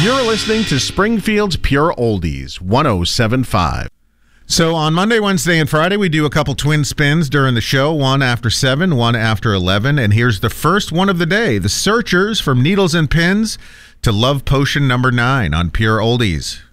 You're listening to Springfield's Pure Oldies, 107.5. So on Monday, Wednesday, and Friday, we do a couple twin spins during the show, one after 7, one after 11. And here's the first one of the day, The Searchers from Needles and Pins to Love Potion number 9 on Pure Oldies.